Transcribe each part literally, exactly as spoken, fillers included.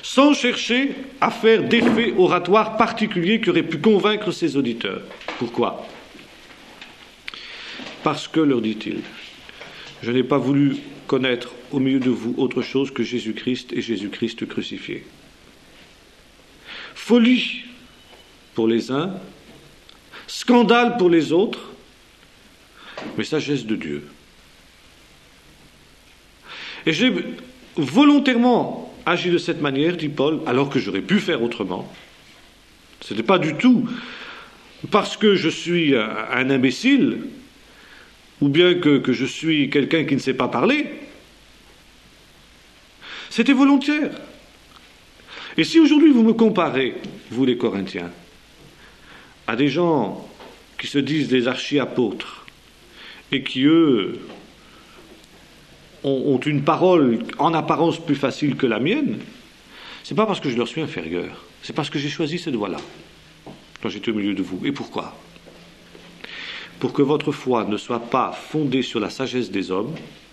sans chercher à faire d'effet oratoire particulier qui aurait pu convaincre ses auditeurs. Pourquoi ? Parce que, leur dit-il, je n'ai pas voulu connaître au milieu de vous autre chose que Jésus-Christ et Jésus-Christ crucifié. Folie pour les uns, scandale pour les autres, mais sagesse de Dieu. Et j'ai volontairement agi de cette manière, dit Paul, alors que j'aurais pu faire autrement. Ce n'était pas du tout parce que je suis un, un imbécile, ou bien que, que je suis quelqu'un qui ne sait pas parler. C'était volontaire. Et si aujourd'hui vous me comparez, vous les Corinthiens, à des gens qui se disent des archi-apôtres, et qui, eux, ont, ont une parole en apparence plus facile que la mienne, c'est pas parce que je leur suis inférieur, c'est parce que j'ai choisi cette voie-là, quand j'étais au milieu de vous. Et pourquoi ? Pour que votre foi ne soit pas fondée sur la sagesse des hommes,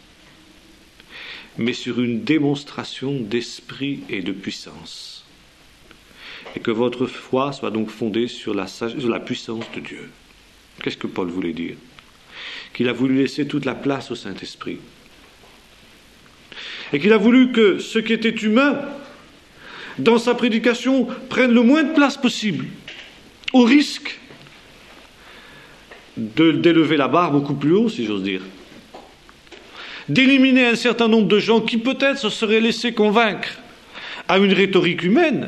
mais sur une démonstration d'esprit et de puissance. Et que votre foi soit donc fondée sur la, sage- sur la puissance de Dieu. Qu'est-ce que Paul voulait dire ? Qu'il a voulu laisser toute la place au Saint-Esprit. Et qu'il a voulu que ce qui était humain, dans sa prédication, prenne le moins de place possible, au risque de, d'élever la barre beaucoup plus haut, si j'ose dire. D'éliminer un certain nombre de gens qui peut-être se seraient laissés convaincre à une rhétorique humaine,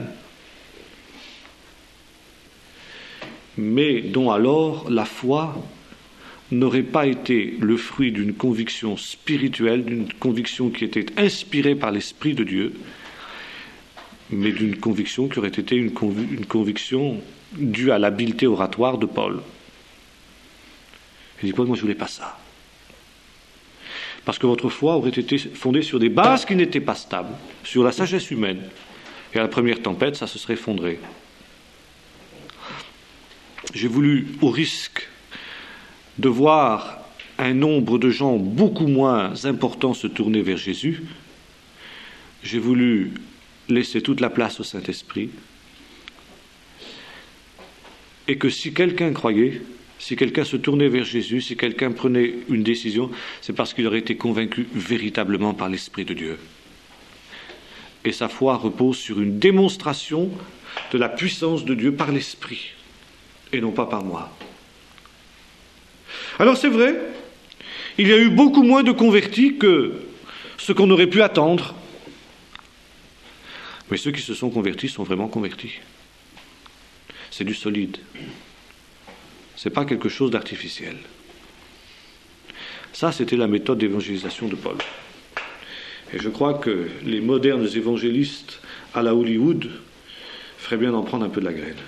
mais dont alors la foi n'aurait pas été le fruit d'une conviction spirituelle, d'une conviction qui était inspirée par l'Esprit de Dieu, mais d'une conviction qui aurait été une, conv- une conviction due à l'habileté oratoire de Paul. Il dit, Paul, moi je ne voulais pas ça. Parce que votre foi aurait été fondée sur des bases qui n'étaient pas stables, sur la sagesse humaine. Et à la première tempête, ça se serait effondré. J'ai voulu, au risque de voir un nombre de gens beaucoup moins importants se tourner vers Jésus, j'ai voulu laisser toute la place au Saint-Esprit, et que si quelqu'un croyait, si quelqu'un se tournait vers Jésus, si quelqu'un prenait une décision, c'est parce qu'il aurait été convaincu véritablement par l'Esprit de Dieu. Et sa foi repose sur une démonstration de la puissance de Dieu par l'Esprit, et non pas par moi. Alors c'est vrai, il y a eu beaucoup moins de convertis que ce qu'on aurait pu attendre. Mais ceux qui se sont convertis sont vraiment convertis. C'est du solide. Ce n'est pas quelque chose d'artificiel. Ça, c'était la méthode d'évangélisation de Paul. Et je crois que les modernes évangélistes à la Hollywood feraient bien d'en prendre un peu de la graine.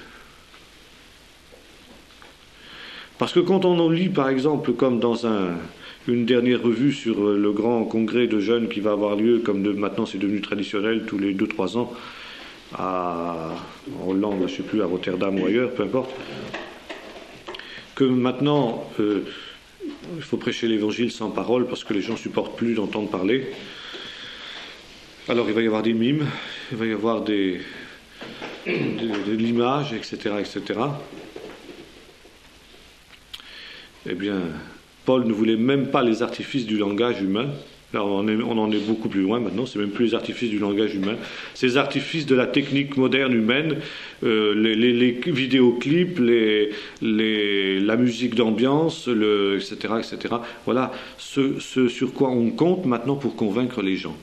Parce que quand on en lit, par exemple, comme dans un, une dernière revue sur le grand congrès de jeunes qui va avoir lieu, comme de, maintenant c'est devenu traditionnel, tous les deux trois ans, à, en Hollande, je ne sais plus, à Rotterdam ou ailleurs, peu importe, que maintenant, euh, il faut prêcher l'évangile sans parole parce que les gens ne supportent plus d'entendre parler. Alors il va y avoir des mimes, il va y avoir des, des, de l'image, et cetera, et cetera. Eh bien, Paul ne voulait même pas les artifices du langage humain. Alors on, est, on en est beaucoup plus loin maintenant, c'est même plus les artifices du langage humain, ces artifices de la technique moderne humaine, euh, les, les, les vidéoclips, les, les, la musique d'ambiance, le, et cetera, et cetera. Voilà ce, ce sur quoi on compte maintenant pour convaincre les gens.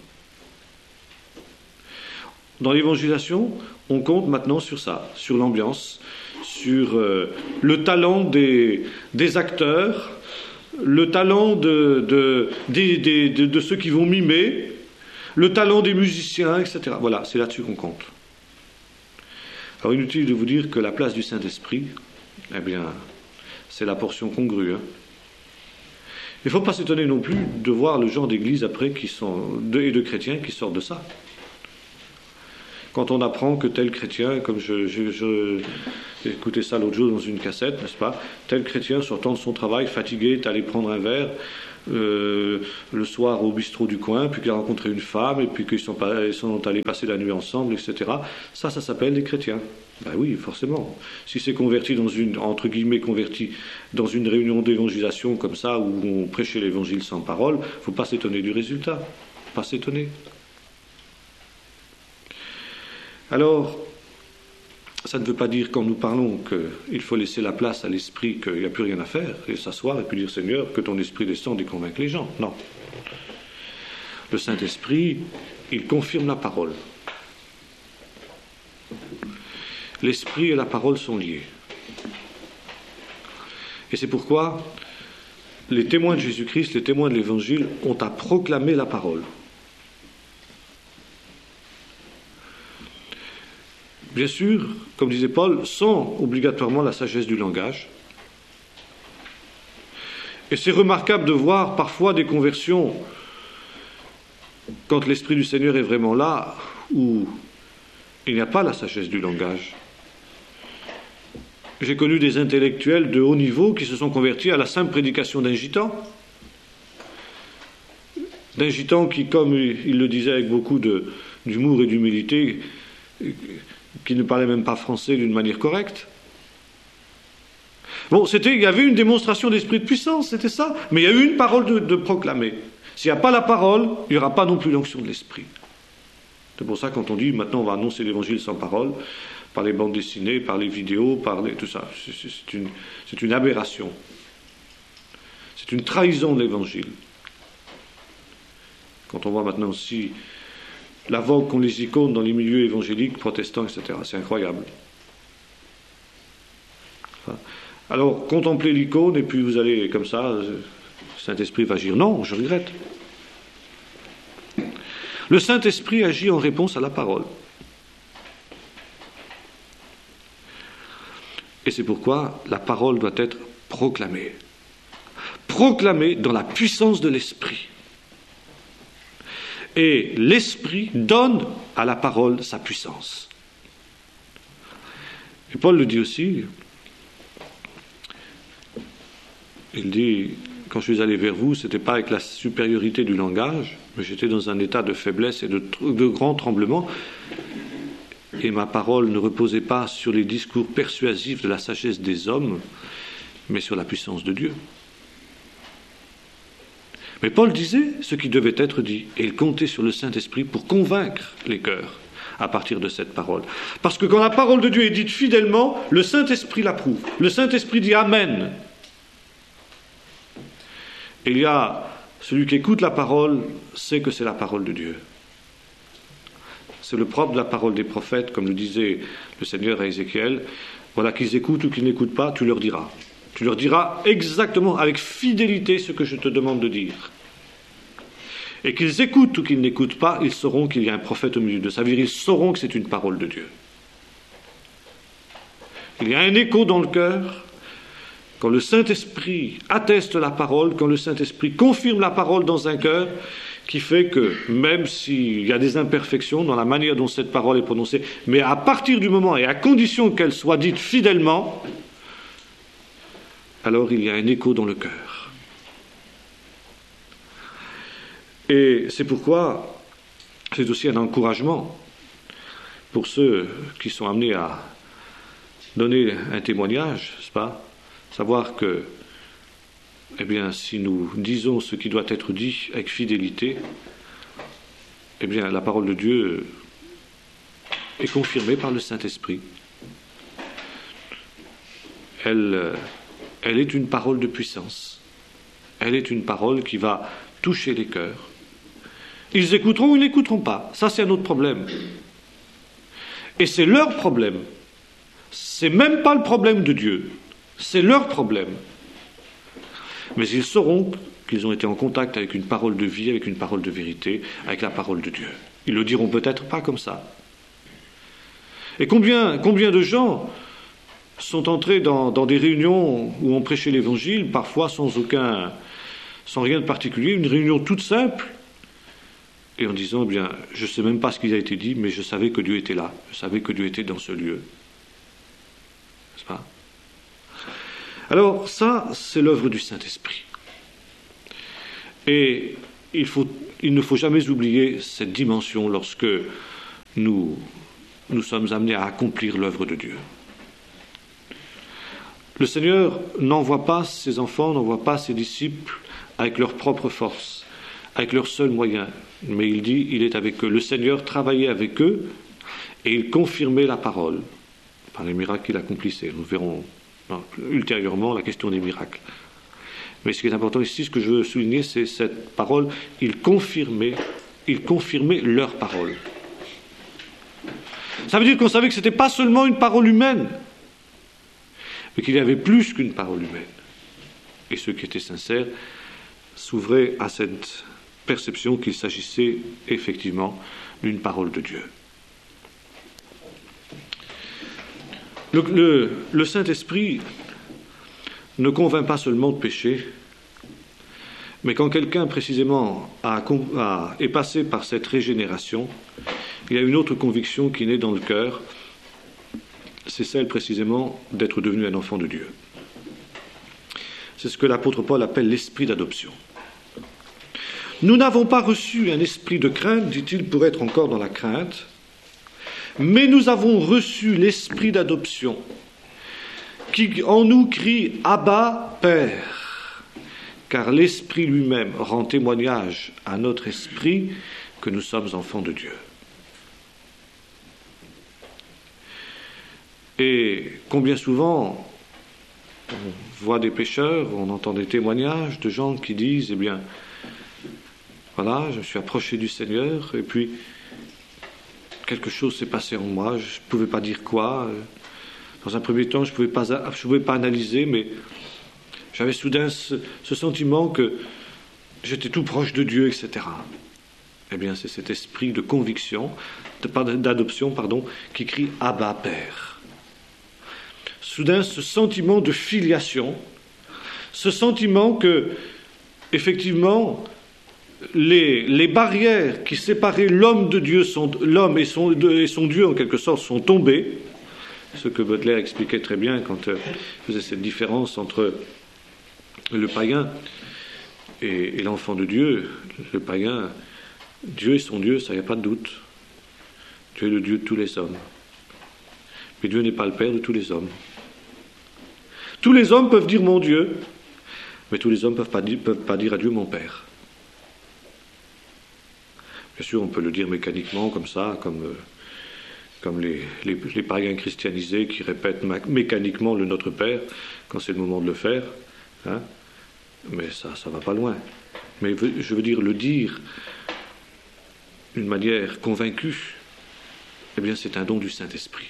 Dans l'évangélisation, on compte maintenant sur ça, sur l'ambiance, sur euh, le talent des, des acteurs, le talent de, de, de, de, de, de ceux qui vont mimer, le talent des musiciens, et cetera. Voilà, c'est là-dessus qu'on compte. Alors inutile de vous dire que la place du Saint-Esprit, eh bien, c'est la portion congrue. Hein. Il ne faut pas s'étonner non plus de voir le genre d'église après qui sont, de, et de chrétiens qui sortent de ça. Quand on apprend que tel chrétien, comme je, je, je j'ai écouté ça l'autre jour dans une cassette, n'est-ce pas, tel chrétien sortant de son travail, fatigué, est allé prendre un verre euh, le soir au bistrot du coin, puis qu'il a rencontré une femme, et puis qu'ils sont, pas, ils sont allés passer la nuit ensemble, et cetera. Ça, ça s'appelle des chrétiens. Ben oui, forcément. Si c'est converti dans une, entre guillemets, converti dans une réunion d'évangélisation comme ça, où on prêchait l'évangile sans parole, il ne faut pas s'étonner du résultat. Pas s'étonner. Alors, ça ne veut pas dire quand nous parlons qu'il faut laisser la place à l'esprit, qu'il n'y a plus rien à faire, et s'asseoir et puis dire Seigneur, que ton esprit descende et convainque les gens. Non. Le Saint-Esprit, il confirme la parole. L'esprit et la parole sont liés. Et c'est pourquoi les témoins de Jésus-Christ, les témoins de l'Évangile, ont à proclamer la parole. Bien sûr, comme disait Paul, sans obligatoirement la sagesse du langage. Et c'est remarquable de voir parfois des conversions, quand l'Esprit du Seigneur est vraiment là, où il n'y a pas la sagesse du langage. J'ai connu des intellectuels de haut niveau qui se sont convertis à la simple prédication d'un gitan. D'un gitan qui, comme il le disait avec beaucoup de, d'humour et d'humilité, qui ne parlait même pas français d'une manière correcte. Bon, c'était, il y avait une démonstration d'esprit de puissance, c'était ça, mais il y a eu une parole de, de proclamer. S'il n'y a pas la parole, il n'y aura pas non plus l'onction de l'esprit. C'est pour ça quand on dit maintenant on va annoncer l'évangile sans parole, par les bandes dessinées, par les vidéos, par les, tout ça, c'est, c'est, une, c'est une aberration. C'est une trahison de l'évangile. Quand on voit maintenant aussi la vogue qu'ont les icônes dans les milieux évangéliques, protestants, et cetera. C'est incroyable. Enfin, alors, contemplez l'icône et puis vous allez comme ça, le Saint-Esprit va agir. Non, je regrette. Le Saint-Esprit agit en réponse à la parole. Et c'est pourquoi la parole doit être proclamée. Proclamée dans la puissance de l'Esprit. Et l'Esprit donne à la parole sa puissance. Et Paul le dit aussi. Il dit, quand je suis allé vers vous, ce n'était pas avec la supériorité du langage, mais j'étais dans un état de faiblesse et de, de grand tremblement. Et ma parole ne reposait pas sur les discours persuasifs de la sagesse des hommes, mais sur la puissance de Dieu. Mais Paul disait ce qui devait être dit, et il comptait sur le Saint-Esprit pour convaincre les cœurs à partir de cette parole. Parce que quand la parole de Dieu est dite fidèlement, le Saint-Esprit l'approuve. Le Saint-Esprit dit Amen. Et il y a celui qui écoute la parole, sait que c'est la parole de Dieu. C'est le propre de la parole des prophètes, comme le disait le Seigneur à Ézéchiel. Voilà, qu'ils écoutent ou qu'ils n'écoutent pas, tu leur diras. Tu leur diras exactement, avec fidélité, ce que je te demande de dire. Et qu'ils écoutent ou qu'ils n'écoutent pas, ils sauront qu'il y a un prophète au milieu de ça. C'est-à-dire, ils sauront que c'est une parole de Dieu. Il y a un écho dans le cœur. Quand le Saint-Esprit atteste la parole, quand le Saint-Esprit confirme la parole dans un cœur, qui fait que, même s'il y a des imperfections dans la manière dont cette parole est prononcée, mais à partir du moment et à condition qu'elle soit dite fidèlement, alors il y a un écho dans le cœur. Et c'est pourquoi c'est aussi un encouragement pour ceux qui sont amenés à donner un témoignage, n'est-ce pas ? Savoir que, eh bien, si nous disons ce qui doit être dit avec fidélité, eh bien, la parole de Dieu est confirmée par le Saint-Esprit. Elle... Elle est une parole de puissance. Elle est une parole qui va toucher les cœurs. Ils écouteront ou ils n'écouteront pas. Ça, c'est un autre problème. Et c'est leur problème. C'est même pas le problème de Dieu. C'est leur problème. Mais ils sauront qu'ils ont été en contact avec une parole de vie, avec une parole de vérité, avec la parole de Dieu. Ils le diront peut-être pas comme ça. Et combien, combien de gens sont entrés dans, dans des réunions où on prêchait l'évangile, parfois sans aucun, sans rien de particulier, une réunion toute simple, et en disant, eh bien, je ne sais même pas ce qui a été dit, mais je savais que Dieu était là, je savais que Dieu était dans ce lieu. N'est-ce pas ? Alors, ça, c'est l'œuvre du Saint-Esprit. Et il, faut, il ne faut jamais oublier cette dimension lorsque nous, nous sommes amenés à accomplir l'œuvre de Dieu. Le Seigneur n'envoie pas ses enfants, n'envoie pas ses disciples avec leur propre force, avec leurs seuls moyens. Mais il dit, il est avec eux. Le Seigneur travaillait avec eux et il confirmait la parole par les miracles qu'il accomplissait. Nous verrons non, ultérieurement la question des miracles. Mais ce qui est important ici, ce que je veux souligner, c'est cette parole, il confirmait, il confirmait leur parole. Ça veut dire qu'on savait que ce n'était pas seulement une parole humaine, mais qu'il y avait plus qu'une parole humaine. Et ceux qui étaient sincères s'ouvraient à cette perception qu'il s'agissait effectivement d'une parole de Dieu. Le, le, le Saint-Esprit ne convainc pas seulement de péché, mais quand quelqu'un précisément a, a, est passé par cette régénération, il y a une autre conviction qui naît dans le cœur, c'est celle précisément d'être devenu un enfant de Dieu. C'est ce que l'apôtre Paul appelle l'esprit d'adoption. Nous n'avons pas reçu un esprit de crainte, dit-il, pour être encore dans la crainte, mais nous avons reçu l'esprit d'adoption, qui en nous crie « Abba, Père », car l'Esprit lui-même rend témoignage à notre esprit que nous sommes enfants de Dieu. Et combien souvent on voit des pécheurs, on entend des témoignages de gens qui disent « Eh bien, voilà, je me suis approché du Seigneur, et puis quelque chose s'est passé en moi, je ne pouvais pas dire quoi. Dans un premier temps, je ne pouvais pas, je pouvais pas analyser, mais j'avais soudain ce, ce sentiment que j'étais tout proche de Dieu, et cetera » Eh bien, c'est cet esprit de conviction, d'adoption, pardon, qui crie « Abba, Père ». Soudain, ce sentiment de filiation, ce sentiment que, effectivement, les, les barrières qui séparaient l'homme de Dieu, sont, l'homme et son, de, et son Dieu, en quelque sorte, sont tombées. Ce que Butler expliquait très bien quand euh, il faisait cette différence entre le païen et, et l'enfant de Dieu. Le païen, Dieu est son Dieu, ça, il n'y a pas de doute. Dieu est le Dieu de tous les hommes. Mais Dieu n'est pas le Père de tous les hommes. Tous les hommes peuvent dire mon Dieu, mais tous les hommes ne peuvent pas dire, peuvent pas dire à Dieu mon Père. Bien sûr, on peut le dire mécaniquement, comme ça, comme, euh, comme les, les, les païens christianisés qui répètent mécaniquement le Notre Père quand c'est le moment de le faire. Hein, mais ça, ça va pas loin. Mais je veux dire, le dire d'une manière convaincue, eh bien, c'est un don du Saint-Esprit.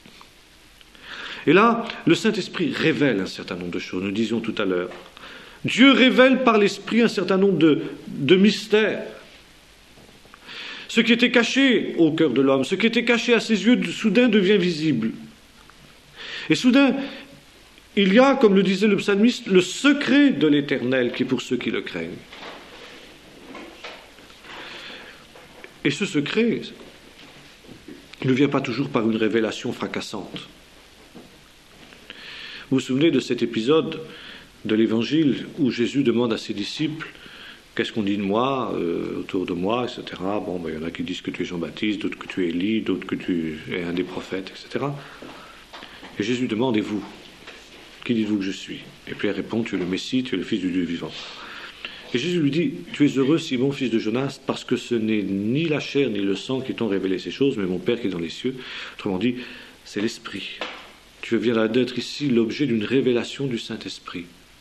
Et là, le Saint-Esprit révèle un certain nombre de choses, nous disions tout à l'heure. Dieu révèle par l'Esprit un certain nombre de, de mystères. Ce qui était caché au cœur de l'homme, ce qui était caché à ses yeux, soudain devient visible. Et soudain, il y a, comme le disait le psalmiste, le secret de l'Éternel qui est pour ceux qui le craignent. Et ce secret ne vient pas toujours par une révélation fracassante. Vous vous souvenez de cet épisode de l'Évangile où Jésus demande à ses disciples « Qu'est-ce qu'on dit de moi, euh, autour de moi, et cetera » Bon, ben, il y en a qui disent que tu es Jean-Baptiste, d'autres que tu es Élie, d'autres que tu es un des prophètes, et cetera. Et Jésus demande « Et vous, qui dites-vous que je suis ?» Et puis elle répond « Tu es le Messie, tu es le Fils du Dieu vivant. » Et Jésus lui dit « Tu es heureux, Simon, fils de Jonas, parce que ce n'est ni la chair ni le sang qui t'ont révélé ces choses, mais mon Père qui est dans les cieux. » Autrement dit, c'est l'Esprit. Tu viens d'être ici l'objet d'une révélation du Saint-Esprit.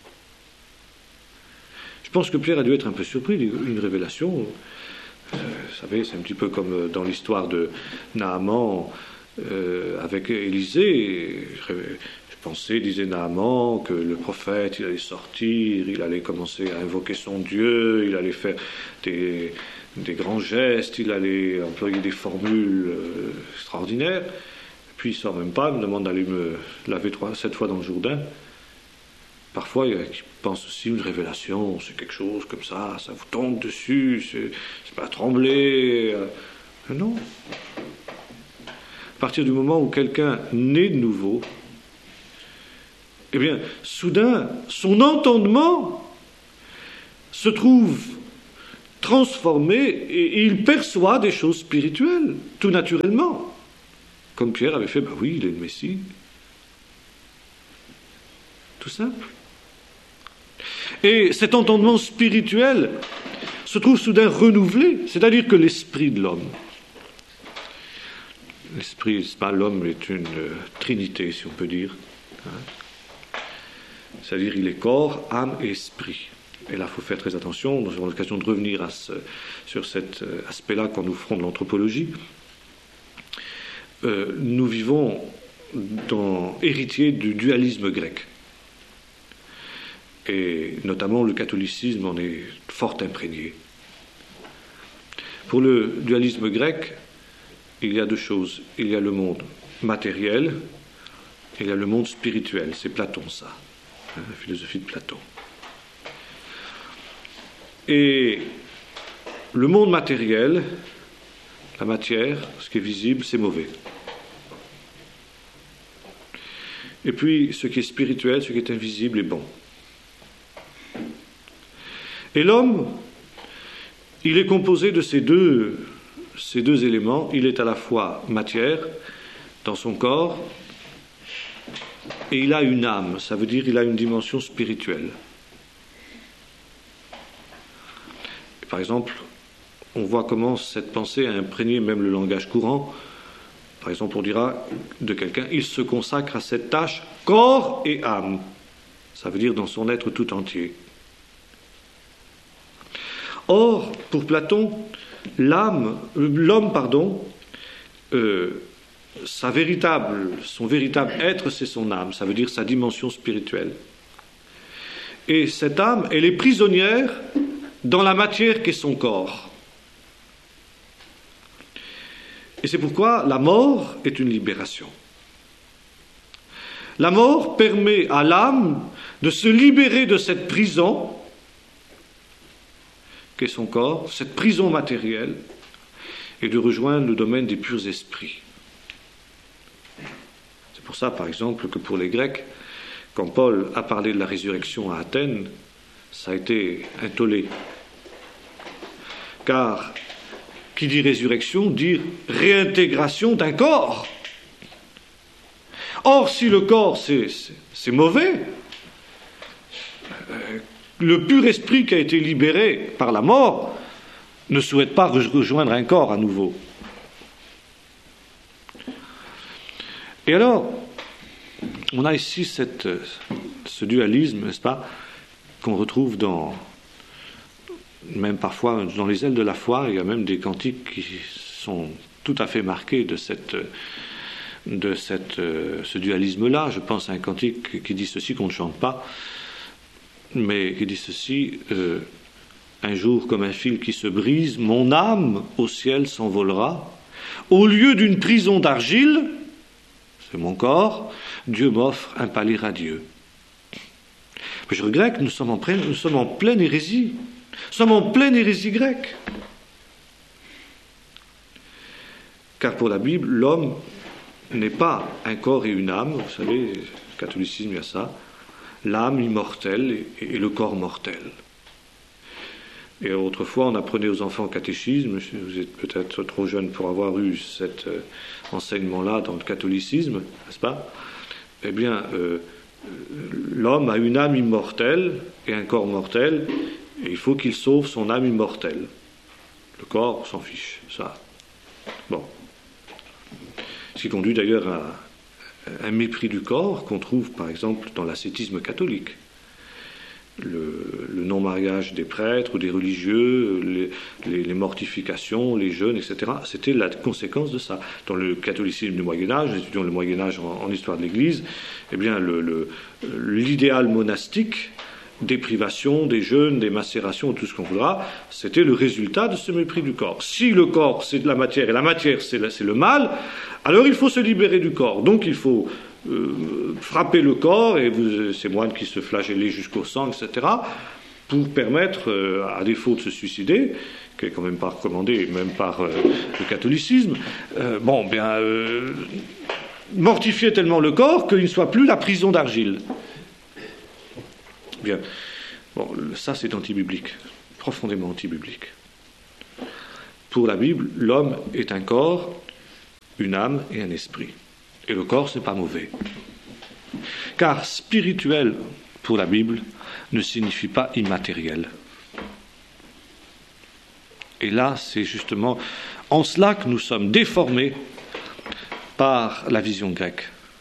Je pense que Pierre a dû être un peu surpris d'une révélation. Euh, vous savez, c'est un petit peu comme dans l'histoire de Naaman euh, avec Élisée. Je, je pensais, disait Naaman, que le prophète, il allait sortir, il allait commencer à invoquer son Dieu, il allait faire des, des grands gestes, il allait employer des formules euh, extraordinaires. Puis il ne sort même pas, il me demande d'aller me laver trois, sept fois dans le Jourdain. Parfois, il y a qui pensent aussi une révélation, c'est quelque chose comme ça, ça vous tombe dessus, c'est, c'est pas trembler. Euh, non. À partir du moment où quelqu'un naît de nouveau, eh bien, soudain, son entendement, se trouve transformé et il perçoit des choses spirituelles, tout naturellement. Comme Pierre avait fait, ben oui, il est le Messie. Tout simple. Et cet entendement spirituel se trouve soudain renouvelé, c'est-à-dire que l'esprit de l'homme, l'esprit, c'est pas l'homme est une euh, trinité, si on peut dire, hein. C'est-à-dire il est corps, âme et esprit. Et là, il faut faire très attention, nous aurons l'occasion de revenir à ce, sur cet euh, aspect-là quand nous ferons de l'anthropologie. Euh, nous vivons dans, héritiers du dualisme grec. Et notamment le catholicisme en est fort imprégné. Pour le dualisme grec, il y a deux choses. Il y a le monde matériel et il y a le monde spirituel. C'est Platon, ça, hein, la philosophie de Platon. Et le monde matériel, la matière, ce qui est visible, c'est mauvais. Et puis, ce qui est spirituel, ce qui est invisible, est bon. Et l'homme, il est composé de ces deux, ces deux éléments. Il est à la fois matière, dans son corps, et il a une âme, ça veut dire qu'il a une dimension spirituelle. Et par exemple, on voit comment cette pensée a imprégné même le langage courant. Par exemple, on dira de quelqu'un, il se consacre à cette tâche corps et âme. Ça veut dire dans son être tout entier. Or, pour Platon, l'âme, l'homme, pardon, euh, sa véritable, son véritable être, c'est son âme, ça veut dire sa dimension spirituelle. Et cette âme, elle est prisonnière dans la matière qu'est son corps. Et c'est pourquoi la mort est une libération. La mort permet à l'âme de se libérer de cette prison qu'est son corps, cette prison matérielle, et de rejoindre le domaine des purs esprits. C'est pour ça, par exemple, que pour les Grecs, quand Paul a parlé de la résurrection à Athènes, ça a été un tollé. Car, qui dit résurrection, dit réintégration d'un corps. Or, si le corps, c'est, c'est, c'est mauvais, euh, le pur esprit qui a été libéré par la mort ne souhaite pas rejoindre un corps à nouveau. Et alors, on a ici cette, ce dualisme, n'est-ce pas, qu'on retrouve dans, même parfois dans les ailes de la foi. Il y a même des cantiques qui sont tout à fait marqués de, cette, de cette, ce dualisme-là. Je pense à un cantique qui dit ceci, qu'on ne chante pas, mais qui dit ceci, euh, un jour comme un fil qui se brise, mon âme au ciel s'envolera, au lieu d'une prison d'argile, c'est mon corps, Dieu m'offre un palais radieux. Mais je regrette que nous sommes en pleine, nous sommes en pleine hérésie, nous sommes en pleine hérésie grecque. Car pour la Bible, l'homme n'est pas un corps et une âme, vous savez, le catholicisme, il y a ça, l'âme immortelle et le corps mortel. Et autrefois, on apprenait aux enfants catéchisme, vous êtes peut-être trop jeune pour avoir eu cet euh, enseignement-là dans le catholicisme, n'est-ce pas ? Eh bien, euh, l'homme a une âme immortelle et un corps mortel, et il faut qu'il sauve son âme immortelle. Le corps, on s'en fiche, ça. Bon. Ce qui conduit d'ailleurs à un mépris du corps qu'on trouve par exemple dans l'ascétisme catholique. Le, le non-mariage des prêtres ou des religieux, les, les, les mortifications, les jeûnes, et cetera. C'était la conséquence de ça. Dans le catholicisme du Moyen-Âge, nous étudions le Moyen-Âge en, en histoire de l'Église, eh bien le, le, l'idéal monastique des privations, des jeûnes, des macérations, tout ce qu'on voudra, c'était le résultat de ce mépris du corps. Si le corps c'est de la matière et la matière c'est, la, c'est le mal, alors il faut se libérer du corps. Donc il faut euh, frapper le corps, et vous, ces moines qui se flagellaient jusqu'au sang, et cetera, pour permettre, euh, à défaut de se suicider, qui est quand même pas recommandé, même par euh, le catholicisme, euh, bon, bien, euh, mortifier tellement le corps qu'il ne soit plus la prison d'argile. Bien. Bon, ça c'est anti-biblique, profondément anti-biblique. Pour la Bible, l'homme est un corps, une âme et un esprit. Et le corps, ce n'est pas mauvais. Car spirituel, pour la Bible, ne signifie pas immatériel. Et là, c'est justement en cela que nous sommes déformés par la vision grecque.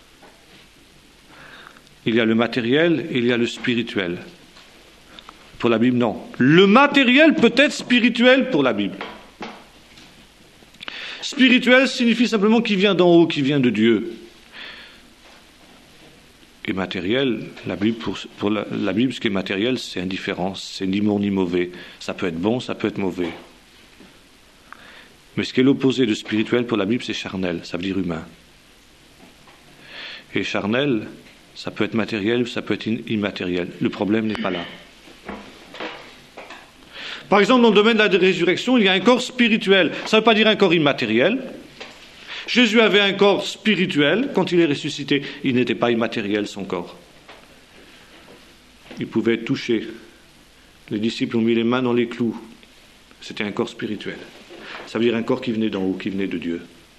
Il y a le matériel et il y a le spirituel. Pour la Bible, non. Le matériel peut être spirituel pour la Bible. Spirituel signifie simplement qu'il vient d'en haut, qu'il vient de Dieu. Et matériel, la Bible, pour, pour la, la Bible, ce qui est matériel, c'est indifférence, c'est ni bon ni mauvais. Ça peut être bon, ça peut être mauvais. Mais ce qui est l'opposé de spirituel pour la Bible, c'est charnel, ça veut dire humain. Et charnel, ça peut être matériel ou ça peut être immatériel. Le problème n'est pas là. Par exemple, dans le domaine de la résurrection, il y a un corps spirituel. Ça ne veut pas dire un corps immatériel. Jésus avait un corps spirituel. Quand il est ressuscité, il n'était pas immatériel, son corps. Il pouvait être touché. Les disciples ont mis les mains dans les clous. C'était un corps spirituel. Ça veut dire un corps qui venait d'en haut, qui venait de Dieu.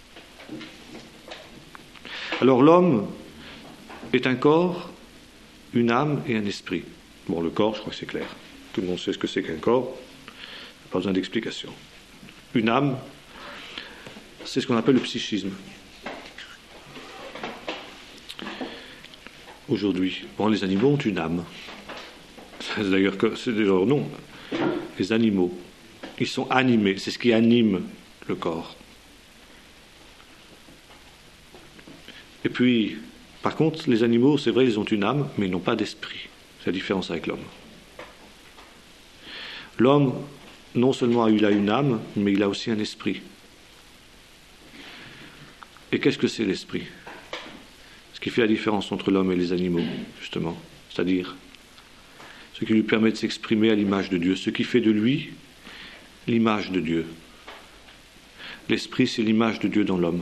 Alors l'homme est un corps, une âme et un esprit. Bon, le corps, je crois que c'est clair. Tout le monde sait ce que c'est qu'un corps. Pas besoin d'explication. Une âme, c'est ce qu'on appelle le psychisme. Aujourd'hui, bon, les animaux ont une âme. C'est d'ailleurs que c'est leur nom. Les animaux, ils sont animés. C'est ce qui anime le corps. Et puis, par contre, les animaux, c'est vrai, ils ont une âme, mais ils n'ont pas d'esprit. C'est la différence avec l'homme. L'homme, non seulement il a une âme, mais il a aussi un esprit. Et qu'est-ce que c'est l'esprit? Ce qui fait la différence entre l'homme et les animaux, justement. C'est-à-dire, ce qui lui permet de s'exprimer à l'image de Dieu, ce qui fait de lui l'image de Dieu. L'esprit, c'est l'image de Dieu dans l'homme.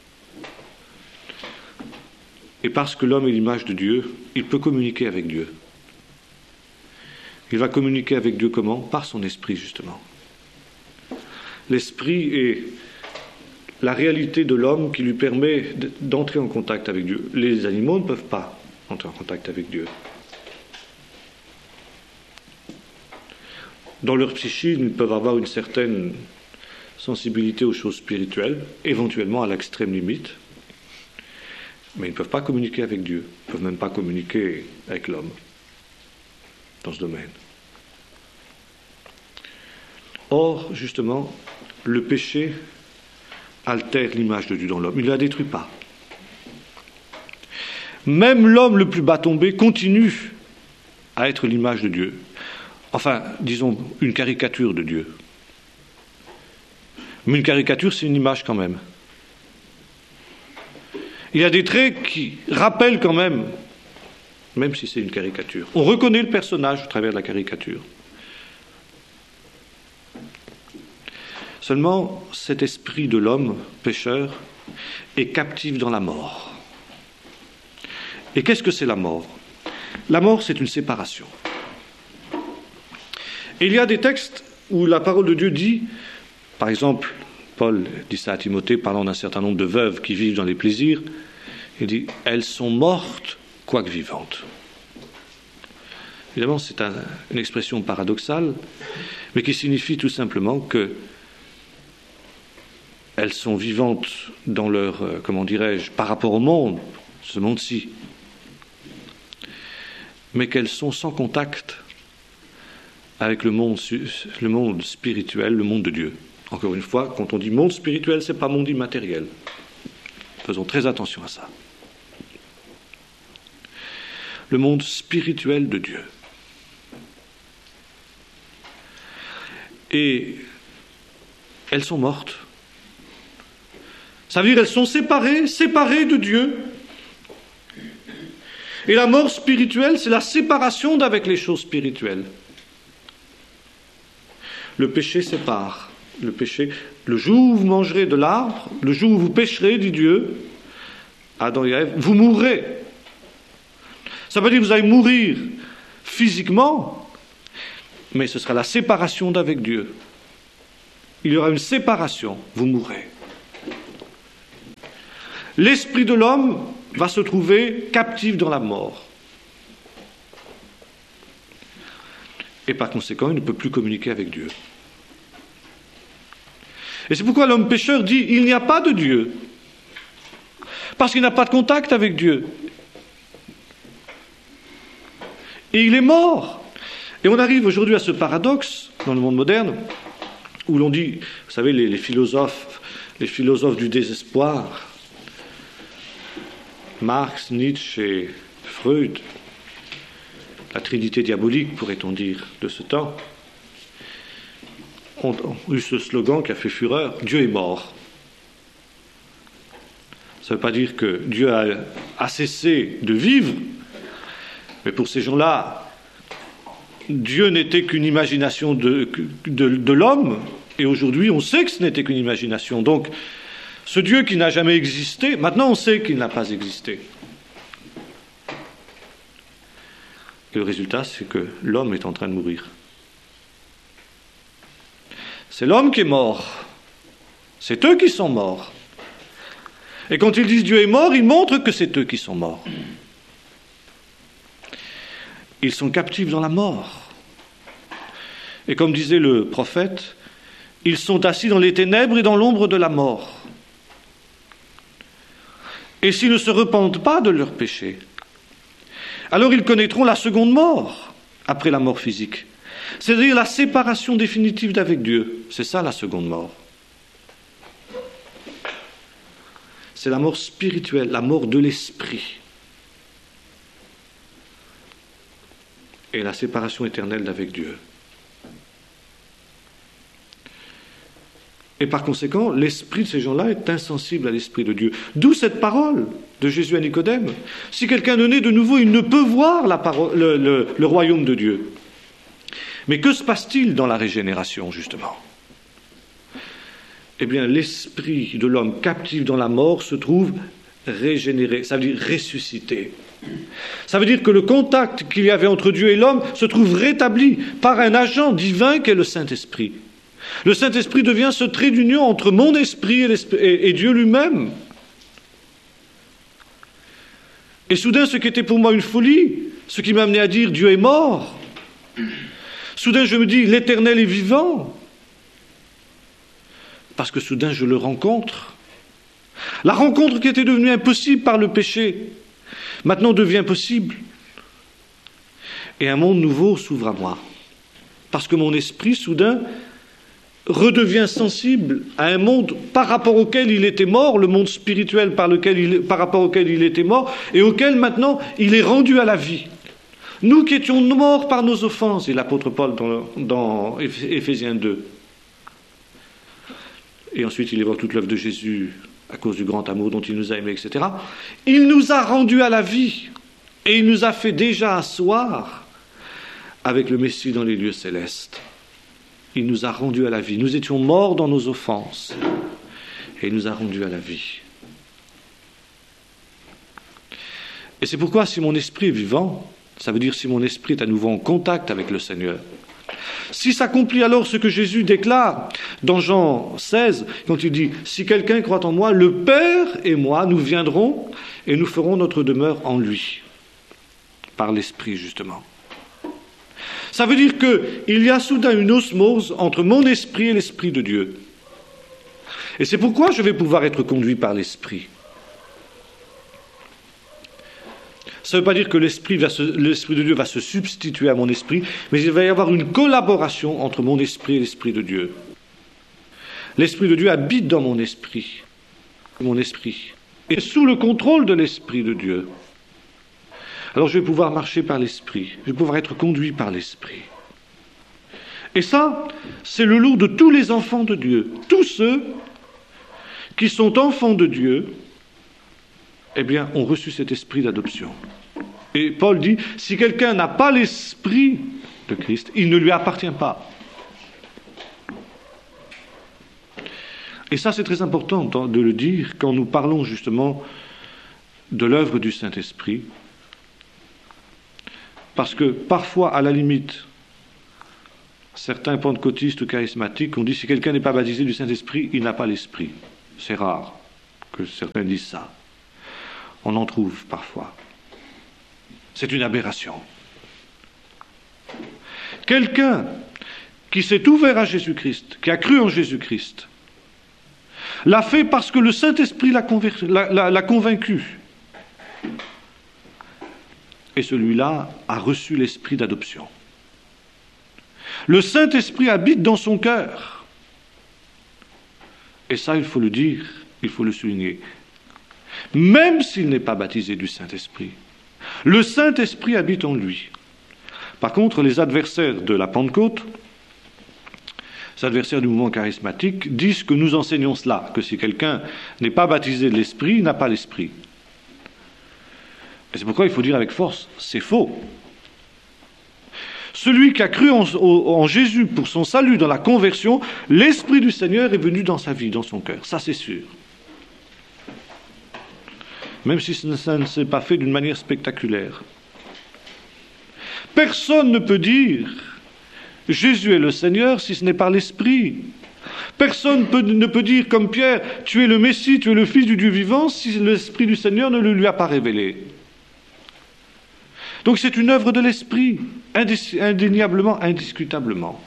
Et parce que l'homme est l'image de Dieu, il peut communiquer avec Dieu. Il va communiquer avec Dieu comment? Par son esprit, justement. L'esprit est la réalité de l'homme qui lui permet d'entrer en contact avec Dieu. Les animaux ne peuvent pas entrer en contact avec Dieu. Dans leur psychisme, ils peuvent avoir une certaine sensibilité aux choses spirituelles, éventuellement à l'extrême limite, mais ils ne peuvent pas communiquer avec Dieu. Ils ne peuvent même pas communiquer avec l'homme dans ce domaine. Or, justement, le péché altère l'image de Dieu dans l'homme. Il ne la détruit pas. Même l'homme le plus bas tombé continue à être l'image de Dieu. Enfin, disons, une caricature de Dieu. Mais une caricature, c'est une image quand même. Il y a des traits qui rappellent quand même, même si c'est une caricature. On reconnaît le personnage à travers la caricature. Seulement, cet esprit de l'homme, pécheur, est captif dans la mort. Et qu'est-ce que c'est la mort? La mort, c'est une séparation. Et il y a des textes où la parole de Dieu dit, par exemple, Paul dit ça à Timothée, parlant d'un certain nombre de veuves qui vivent dans les plaisirs, il dit « Elles sont mortes, quoique vivantes ». Évidemment, c'est un, une expression paradoxale, mais qui signifie tout simplement que elles sont vivantes dans leur, euh, comment dirais-je, par rapport au monde, ce monde-ci, mais qu'elles sont sans contact avec le monde, le monde spirituel, le monde de Dieu. Encore une fois, quand on dit monde spirituel, ce n'est pas monde immatériel. Faisons très attention à ça. Le monde spirituel de Dieu. Et elles sont mortes. Ça veut dire qu'elles sont séparées, séparées de Dieu. Et la mort spirituelle, c'est la séparation d'avec les choses spirituelles. Le péché sépare. Le péché, le jour où vous mangerez de l'arbre, le jour où vous pécherez, dit Dieu, Adam et Ève, vous mourrez. Ça veut dire que vous allez mourir physiquement, mais ce sera la séparation d'avec Dieu. Il y aura une séparation, vous mourrez. L'esprit de l'homme va se trouver captif dans la mort. Et par conséquent, il ne peut plus communiquer avec Dieu. Et c'est pourquoi l'homme pécheur dit, il n'y a pas de Dieu. Parce qu'il n'a pas de contact avec Dieu. Et il est mort. Et on arrive aujourd'hui à ce paradoxe, dans le monde moderne, où l'on dit, vous savez, les, les philosophes, les philosophes du désespoir, Marx, Nietzsche et Freud, la trinité diabolique, pourrait-on dire, de ce temps, ont eu ce slogan qui a fait fureur, Dieu est mort. Ça ne veut pas dire que Dieu a, a cessé de vivre, mais pour ces gens-là, Dieu n'était qu'une imagination de, de, de l'homme, et aujourd'hui on sait que ce n'était qu'une imagination. Donc, ce Dieu qui n'a jamais existé, maintenant on sait qu'il n'a pas existé. Et le résultat, c'est que l'homme est en train de mourir. C'est l'homme qui est mort. C'est eux qui sont morts. Et quand ils disent Dieu est mort, ils montrent que c'est eux qui sont morts. Ils sont captifs dans la mort. Et comme disait le prophète, ils sont assis dans les ténèbres et dans l'ombre de la mort. Et s'ils ne se repentent pas de leurs péchés, alors ils connaîtront la seconde mort, après la mort physique. C'est-à-dire la séparation définitive d'avec Dieu. C'est ça la seconde mort. C'est la mort spirituelle, la mort de l'esprit. Et la séparation éternelle d'avec Dieu. Et par conséquent, l'esprit de ces gens-là est insensible à l'esprit de Dieu. D'où cette parole de Jésus à Nicodème. Si quelqu'un ne naît de nouveau, il ne peut voir la parole, le, le, le royaume de Dieu. Mais que se passe-t-il dans la régénération, justement ? Eh bien, l'esprit de l'homme captif dans la mort se trouve régénéré, ça veut dire ressuscité. Ça veut dire que le contact qu'il y avait entre Dieu et l'homme se trouve rétabli par un agent divin qu'est le Saint-Esprit. Le Saint-Esprit devient ce trait d'union entre mon esprit et, et, et Dieu lui-même. Et soudain, ce qui était pour moi une folie, ce qui m'a amené à dire Dieu est mort, soudain je me dis l'Éternel est vivant, parce que soudain je le rencontre. La rencontre qui était devenue impossible par le péché, maintenant devient possible. Et un monde nouveau s'ouvre à moi, parce que mon esprit soudain redevient sensible à un monde par rapport auquel il était mort, le monde spirituel par, lequel il, par rapport auquel il était mort, et auquel maintenant il est rendu à la vie. Nous qui étions morts par nos offenses, et l'apôtre Paul dans, dans Éphésiens deux. Et ensuite il évoque toute l'œuvre de Jésus à cause du grand amour dont il nous a aimés, et cetera. Il nous a rendus à la vie, et il nous a fait déjà asseoir avec le Messie dans les lieux célestes. Il nous a rendus à la vie. Nous étions morts dans nos offenses. Et il nous a rendus à la vie. Et c'est pourquoi si mon esprit est vivant, ça veut dire si mon esprit est à nouveau en contact avec le Seigneur, si s'accomplit alors ce que Jésus déclare dans Jean seize, quand il dit « Si quelqu'un croit en moi, le Père et moi, nous viendrons et nous ferons notre demeure en lui. » Par l'Esprit, justement. Ça veut dire qu'il y a soudain une osmose entre mon esprit et l'Esprit de Dieu. Et c'est pourquoi je vais pouvoir être conduit par l'Esprit. Ça ne veut pas dire que l'esprit, va se, l'Esprit de Dieu va se substituer à mon esprit, mais il va y avoir une collaboration entre mon esprit et l'Esprit de Dieu. L'Esprit de Dieu habite dans mon esprit, mon esprit, et sous le contrôle de l'Esprit de Dieu. Alors je vais pouvoir marcher par l'Esprit, je vais pouvoir être conduit par l'Esprit. Et ça, c'est le lot de tous les enfants de Dieu. Tous ceux qui sont enfants de Dieu, eh bien, ont reçu cet esprit d'adoption. Et Paul dit, si quelqu'un n'a pas l'esprit de Christ, il ne lui appartient pas. Et ça, c'est très important de le dire quand nous parlons justement de l'œuvre du Saint-Esprit. Parce que parfois, à la limite, certains pentecôtistes ou charismatiques ont dit si quelqu'un n'est pas baptisé du Saint-Esprit, il n'a pas l'Esprit. C'est rare que certains disent ça. On en trouve parfois. C'est une aberration. Quelqu'un qui s'est ouvert à Jésus-Christ, qui a cru en Jésus-Christ, l'a fait parce que le Saint-Esprit l'a, conver- l'a, l'a, l'a convaincu. Et celui-là a reçu l'esprit d'adoption. Le Saint-Esprit habite dans son cœur. Et ça, il faut le dire, il faut le souligner. Même s'il n'est pas baptisé du Saint-Esprit, le Saint-Esprit habite en lui. Par contre, les adversaires de la Pentecôte, les adversaires du mouvement charismatique, disent que nous enseignons cela, que si quelqu'un n'est pas baptisé de l'Esprit, il n'a pas l'Esprit. Et c'est pourquoi il faut dire avec force, c'est faux. Celui qui a cru en, en Jésus pour son salut dans la conversion, l'Esprit du Seigneur est venu dans sa vie, dans son cœur. Ça, c'est sûr. Même si ça ne s'est pas fait d'une manière spectaculaire. Personne ne peut dire Jésus est le Seigneur si ce n'est par l'Esprit. Personne peut, ne peut dire comme Pierre, tu es le Messie, tu es le Fils du Dieu vivant, si l'Esprit du Seigneur ne le lui a pas révélé. Donc c'est une œuvre de l'Esprit, indéniablement, indiscutablement.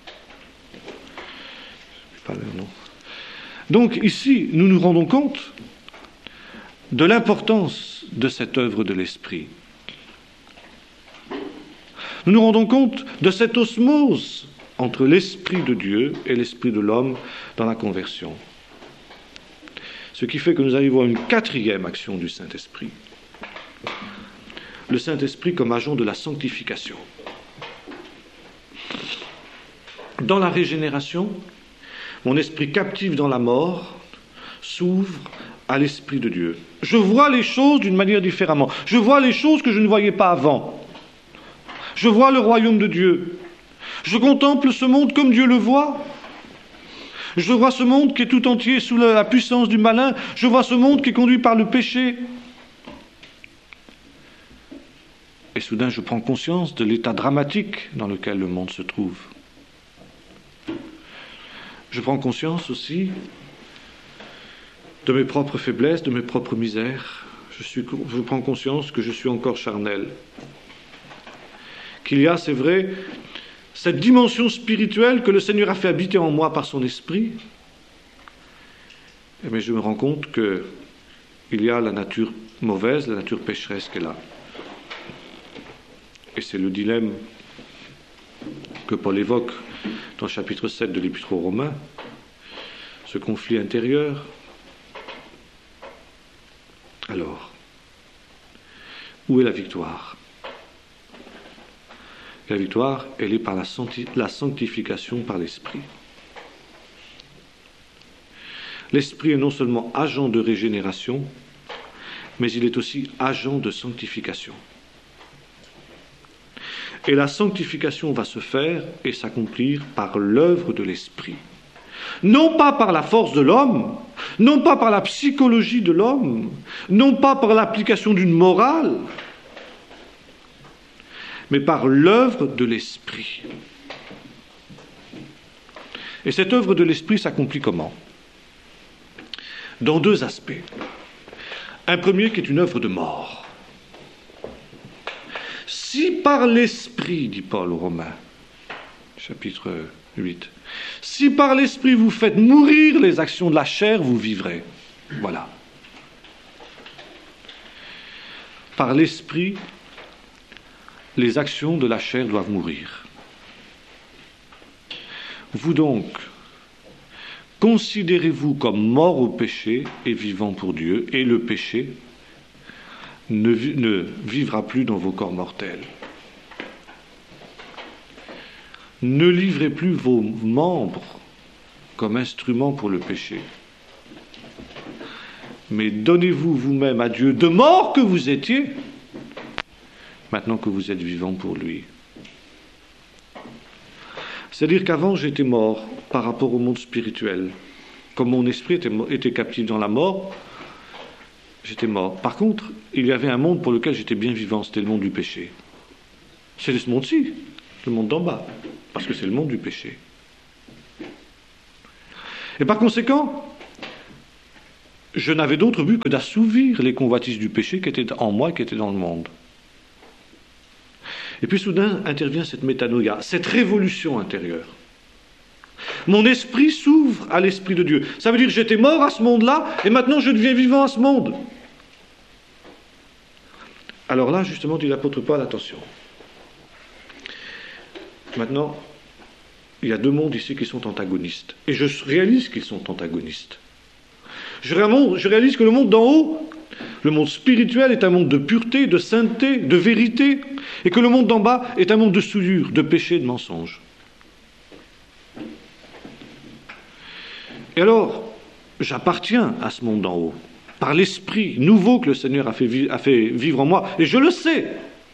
Donc ici, nous nous rendons compte de l'importance de cette œuvre de l'Esprit. Nous nous rendons compte de cette osmose entre l'Esprit de Dieu et l'Esprit de l'homme dans la conversion. Ce qui fait que nous arrivons à une quatrième action du Saint-Esprit. Le Saint-Esprit comme agent de la sanctification. Dans la régénération, mon esprit captif dans la mort s'ouvre à l'Esprit de Dieu. Je vois les choses d'une manière différemment. Je vois les choses que je ne voyais pas avant. Je vois le royaume de Dieu. Je contemple ce monde comme Dieu le voit. Je vois ce monde qui est tout entier sous la puissance du malin. Je vois ce monde qui est conduit par le péché. Et soudain, je prends conscience de l'état dramatique dans lequel le monde se trouve. Je prends conscience aussi de mes propres faiblesses, de mes propres misères. Je, suis, je prends conscience que je suis encore charnel. Qu'il y a, c'est vrai, cette dimension spirituelle que le Seigneur a fait habiter en moi par son Esprit. Mais je me rends compte qu'il y a la nature mauvaise, la nature pécheresse qui est là. Et c'est le dilemme que Paul évoque dans le chapitre sept de l'Épître aux Romains, ce conflit intérieur. Alors, où est la victoire ? La victoire, elle est par la, sancti- la sanctification par l'Esprit. L'Esprit est non seulement agent de régénération, mais il est aussi agent de sanctification. Et la sanctification va se faire et s'accomplir par l'œuvre de l'Esprit. Non pas par la force de l'homme, non pas par la psychologie de l'homme, non pas par l'application d'une morale, mais par l'œuvre de l'Esprit. Et cette œuvre de l'Esprit s'accomplit comment ? Dans deux aspects. Un premier qui est une œuvre de mort. Si par l'Esprit, dit Paul aux Romains, chapitre huit, si par l'Esprit vous faites mourir les actions de la chair, vous vivrez. Voilà. Par l'Esprit, les actions de la chair doivent mourir. Vous donc, considérez-vous comme mort au péché et vivant pour Dieu, et le péché ne, vi- ne vivra plus dans vos corps mortels. Ne livrez plus vos membres comme instruments pour le péché, mais donnez-vous vous-même à Dieu de mort que vous étiez, maintenant que vous êtes vivant pour lui. C'est-à-dire qu'avant j'étais mort par rapport au monde spirituel. Comme mon esprit était, était captif dans la mort, j'étais mort. Par contre, il y avait un monde pour lequel j'étais bien vivant, c'était le monde du péché. C'est ce monde-ci. le monde d'en bas, parce que c'est le monde du péché. Et par conséquent, je n'avais d'autre but que d'assouvir les convoitises du péché qui étaient en moi et qui étaient dans le monde. Et puis soudain intervient cette métanoïa, cette révolution intérieure. Mon esprit s'ouvre à l'Esprit de Dieu. Ça veut dire que j'étais mort à ce monde-là, et maintenant je deviens vivant à ce monde. Alors là, justement, dit l'apôtre Paul, attention. Maintenant, il y a deux mondes ici qui sont antagonistes. Et je réalise qu'ils sont antagonistes. Je réalise que le monde d'en haut, le monde spirituel, est un monde de pureté, de sainteté, de vérité, et que le monde d'en bas est un monde de souillure, de péché, de mensonge. Et alors, j'appartiens à ce monde d'en haut, par l'esprit nouveau que le Seigneur a fait, vi- a fait vivre en moi, et je le sais.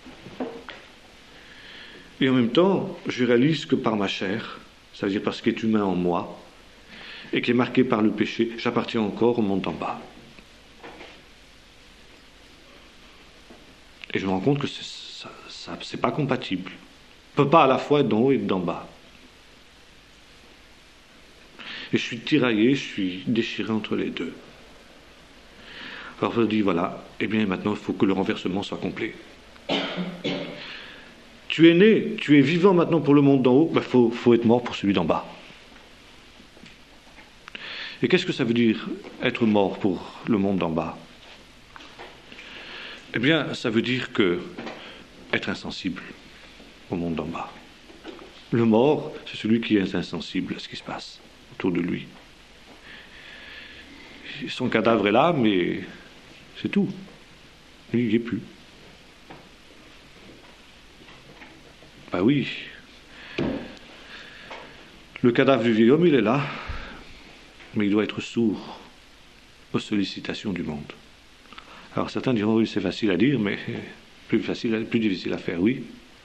Et en même temps, je réalise que par ma chair, ça veut dire par ce qui est humain en moi, et qui est marqué par le péché, j'appartiens encore au monde d'en bas. Et je me rends compte que c'est, ça, ça, c'est pas compatible. On ne peut pas à la fois être d'en haut et d'en bas. Et je suis tiraillé, je suis déchiré entre les deux. Alors je dis, voilà, eh bien maintenant il faut que le renversement soit complet. Tu es né, tu es vivant maintenant pour le monde d'en haut, il ben faut, faut être mort pour celui d'en bas. Et qu'est-ce que ça veut dire, être mort pour le monde d'en bas? Eh bien, ça veut dire que être insensible au monde d'en bas. Le mort, c'est celui qui est insensible à ce qui se passe autour de lui. Son cadavre est là, mais c'est tout. Lui, il n'y est plus. Ben oui. Le cadavre du vieil homme, il est là, mais il doit être sourd aux sollicitations du monde. Alors certains diront, oui, c'est facile à dire, mais plus facile, plus difficile à faire, oui.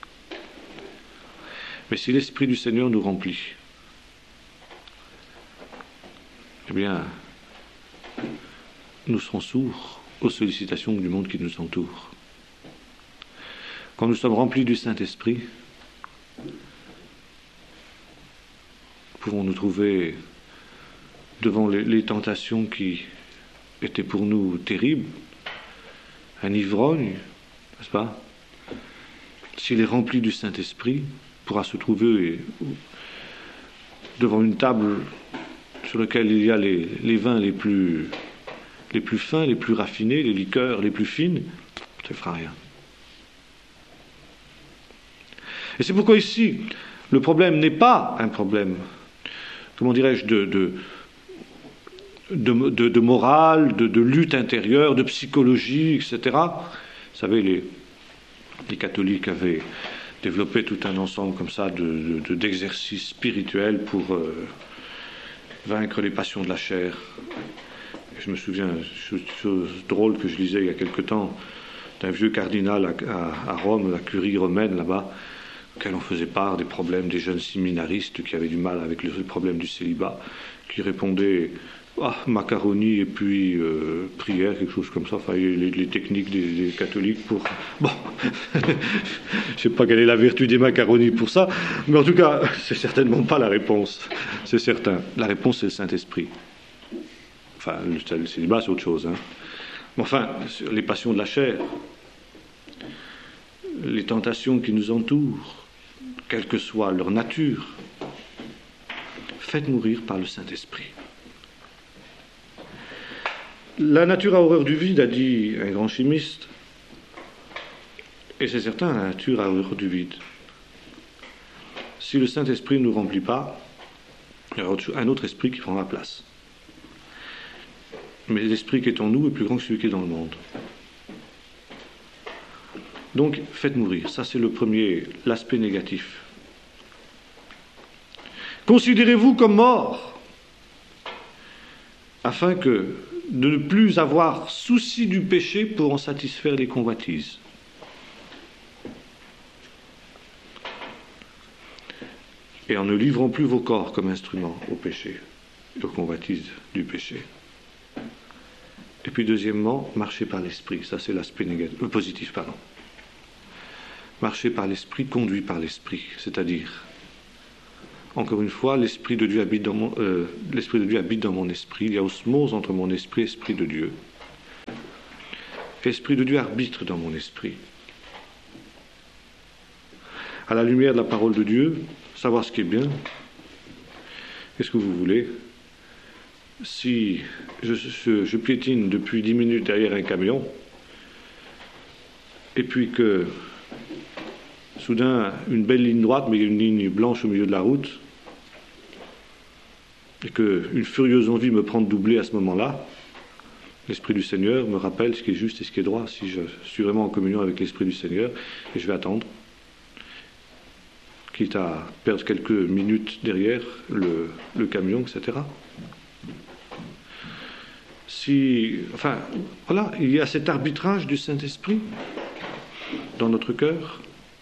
Mais si l'Esprit du Seigneur nous remplit, eh bien, nous serons sourds aux sollicitations du monde qui nous entoure. Quand nous sommes remplis du Saint-Esprit, pouvons nous trouver devant les, les tentations qui étaient pour nous terribles, un ivrogne, n'est-ce pas? S'il est rempli du Saint-Esprit, pourra se trouver devant une table sur laquelle il y a les, les vins les plus, les plus fins, les plus raffinés, les liqueurs les plus fines, ça ne fera rien. Et c'est pourquoi ici, le problème n'est pas un problème, comment dirais-je, de, de, de, de, de morale, de, de lutte intérieure, de psychologie, et cetera. Vous savez, les, les catholiques avaient développé tout un ensemble comme ça de, de, d'exercices spirituels pour euh, vaincre les passions de la chair. Et je me souviens, une chose drôle que je lisais il y a quelque temps, d'un vieux cardinal à, à, à Rome, la curie romaine là-bas, auquel on faisait part des problèmes des jeunes séminaristes qui avaient du mal avec le problème du célibat, qui répondaient ah, macaroni et puis euh, prière, quelque chose comme ça, enfin les, les techniques des, des catholiques pour... Bon, je ne sais pas quelle est la vertu des macaronis pour ça, mais en tout cas, c'est certainement pas la réponse, c'est certain. La réponse, c'est le Saint-Esprit. Enfin, le, le célibat, c'est autre chose. Hein. Mais enfin, sur les passions de la chair, les tentations qui nous entourent, quelle que soit leur nature, faites mourir par le Saint-Esprit. La nature a horreur du vide, a dit un grand chimiste, et c'est certain, la nature a horreur du vide. Si le Saint-Esprit ne nous remplit pas, il y aura un autre esprit qui prendra place. Mais l'esprit qui est en nous est plus grand que celui qui est dans le monde. Donc, faites mourir. Ça, c'est le premier, l'aspect négatif. Considérez-vous comme mort, afin que de ne plus avoir souci du péché pour en satisfaire les convoitises. Et en ne livrant plus vos corps comme instruments au péché, aux convoitises du péché. Et puis, deuxièmement, marchez par l'esprit. Ça, c'est l'aspect négatif, euh, positif, pardon. Marcher par l'esprit, conduit par l'esprit, c'est-à-dire, encore une fois, l'esprit de Dieu habite dans mon, euh, l'esprit de Dieu habite dans mon esprit. Il y a osmose entre mon esprit et l'esprit de Dieu. L'esprit de Dieu arbitre dans mon esprit. À la lumière de la parole de Dieu, savoir ce qui est bien. Qu'est-ce que vous voulez? Si je, je, je piétine depuis dix minutes derrière un camion, et puis que soudain, une belle ligne droite, mais une ligne blanche au milieu de la route, et qu'une furieuse envie me prend de doubler à ce moment-là, l'Esprit du Seigneur me rappelle ce qui est juste et ce qui est droit, si je suis vraiment en communion avec l'Esprit du Seigneur, et je vais attendre, quitte à perdre quelques minutes derrière le, le camion, et cetera. Si, enfin, voilà, il y a cet arbitrage du Saint-Esprit dans notre cœur.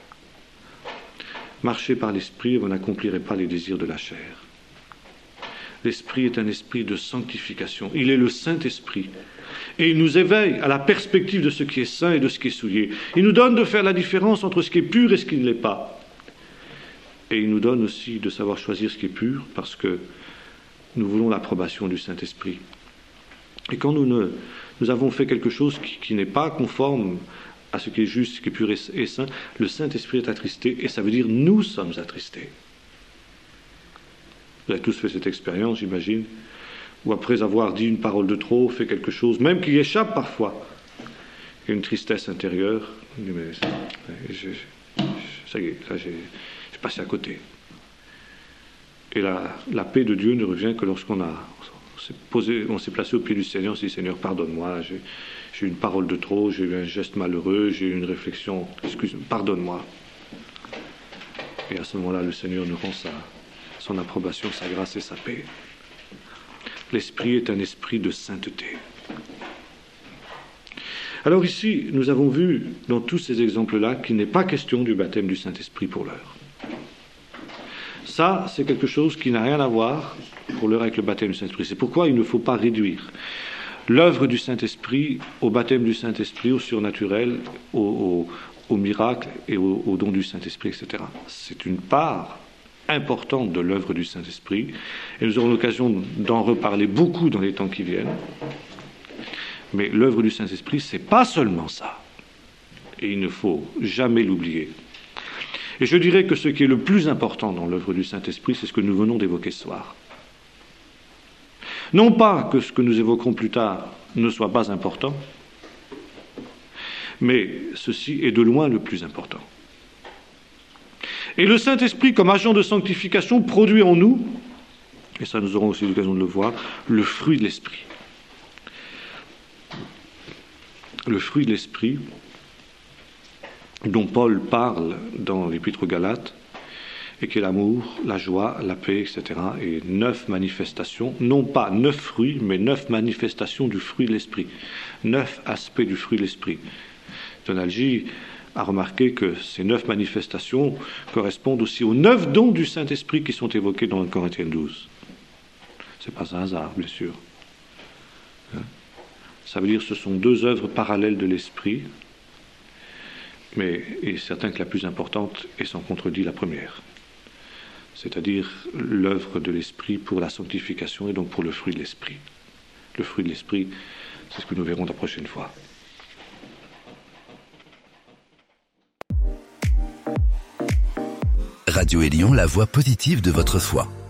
Marchez par l'Esprit et vous n'accomplirez pas les désirs de la chair. L'Esprit est un esprit de sanctification. Il est le Saint-Esprit. Et il nous éveille à la perspective de ce qui est saint et de ce qui est souillé. Il nous donne de faire la différence entre ce qui est pur et ce qui ne l'est pas. Et il nous donne aussi de savoir choisir ce qui est pur, parce que nous voulons l'approbation du Saint-Esprit. Et quand nous, ne, nous avons fait quelque chose qui, qui n'est pas conforme à ce qui est juste, ce qui est pur et, et saint, le Saint-Esprit est attristé, et ça veut dire nous sommes attristés. Vous avez tous fait cette expérience, j'imagine, où après avoir dit une parole de trop, fait quelque chose, même qui échappe parfois, il y a une tristesse intérieure. Mais, je, je, ça y est, là j'ai, j'ai passé à côté. Et la, la paix de Dieu ne revient que lorsqu'on a, on s'est posé, on s'est placé au pied du Seigneur, on s'est dit Seigneur, pardonne-moi, j'ai, j'ai eu une parole de trop, j'ai eu un geste malheureux, j'ai eu une réflexion, excuse-moi, pardonne-moi. Et à ce moment-là, le Seigneur nous rend sa, son approbation, sa grâce et sa paix. L'esprit est un esprit de sainteté. Alors ici, nous avons vu dans tous ces exemples-là qu'il n'est pas question du baptême du Saint-Esprit pour l'heure. Ça, c'est quelque chose qui n'a rien à voir pour l'heure avec le baptême du Saint-Esprit. C'est pourquoi il ne faut pas réduire l'œuvre du Saint-Esprit au baptême du Saint-Esprit, au surnaturel, au, au, au miracle et au, au don du Saint-Esprit, et cetera. C'est une part importante de l'œuvre du Saint-Esprit, et nous aurons l'occasion d'en reparler beaucoup dans les temps qui viennent. Mais l'œuvre du Saint-Esprit, c'est pas seulement ça, et il ne faut jamais l'oublier. Et je dirais que ce qui est le plus important dans l'œuvre du Saint-Esprit, c'est ce que nous venons d'évoquer ce soir. Non pas que ce que nous évoquerons plus tard ne soit pas important, mais ceci est de loin le plus important. Et le Saint-Esprit, comme agent de sanctification, produit en nous, et ça nous aurons aussi l'occasion de le voir, le fruit de l'Esprit. Le fruit de l'Esprit, dont Paul parle dans l'Épître aux Galates, et qui est l'amour, la joie, la paix, et cetera, et neuf manifestations, non pas neuf fruits, mais neuf manifestations du fruit de l'Esprit, neuf aspects du fruit de l'Esprit. Donalgie a remarqué que ces neuf manifestations correspondent aussi aux neuf dons du Saint-Esprit qui sont évoqués dans Corinthiens douze. C'est pas un hasard, bien sûr. Ça veut dire que ce sont deux œuvres parallèles de l'Esprit, mais il est certain que la plus importante est sans contredit la première, c'est-à-dire l'œuvre de l'Esprit pour la sanctification et donc pour le fruit de l'Esprit. Le fruit de l'Esprit, c'est ce que nous verrons la prochaine fois. Radio Élion, la voix positive de votre foi.